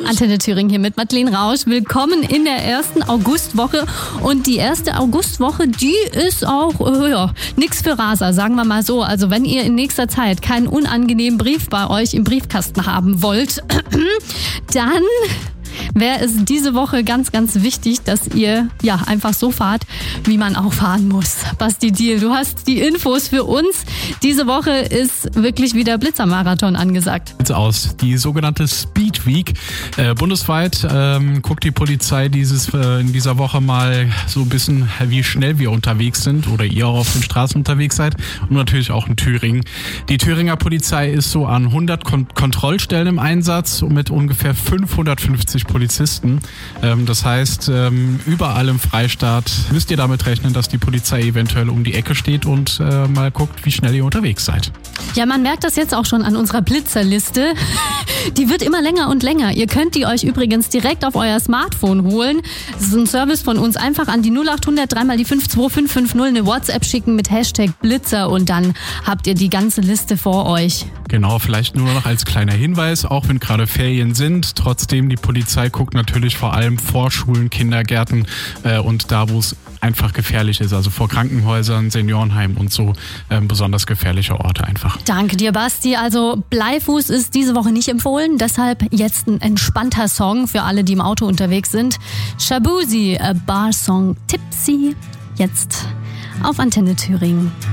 Antenne Thüringen hier mit Madeleine Rausch. Willkommen in der ersten Augustwoche. Und die erste Augustwoche, die ist auch nix für Raser, sagen wir mal so. Also wenn ihr in nächster Zeit keinen unangenehmen Brief bei euch im Briefkasten haben wollt, dann wäre es diese Woche ganz, ganz wichtig, dass ihr einfach so fahrt, wie man auch fahren muss. Basti Diel, du hast die Infos für uns. Diese Woche ist wirklich wieder Blitzermarathon angesagt. Aus. Die sogenannte Speed Week. Bundesweit guckt die Polizei in dieser Woche mal so ein bisschen, wie schnell wir unterwegs sind oder ihr auch auf den Straßen unterwegs seid und natürlich auch in Thüringen. Die Thüringer Polizei ist so an 100 Kontrollstellen im Einsatz und mit ungefähr 550 Polizisten. Das heißt, überall im Freistaat müsst ihr damit rechnen, dass die Polizei eventuell um die Ecke steht und mal guckt, wie schnell ihr unterwegs seid. Ja, man merkt das jetzt auch schon an unserer Blitzerliste. Die wird immer länger und länger. Ihr könnt die euch übrigens direkt auf euer Smartphone holen. Das ist ein Service von uns. Einfach an die 0800 3 mal die 52550 eine WhatsApp schicken mit Hashtag Blitzer und dann habt ihr die ganze Liste vor euch. Genau, vielleicht nur noch als kleiner Hinweis, auch wenn gerade Ferien sind, trotzdem die Polizei guckt natürlich vor allem vor Schulen, Kindergärten und da, wo es einfach gefährlich ist, also vor Krankenhäusern, Seniorenheimen und so besonders gefährliche Orte einfach. Danke dir, Basti. Also Bleifuß ist diese Woche nicht empfohlen, deshalb jetzt ein entspannter Song für alle, die im Auto unterwegs sind. Shaboozey, a Bar Song Tipsy, jetzt auf Antenne Thüringen.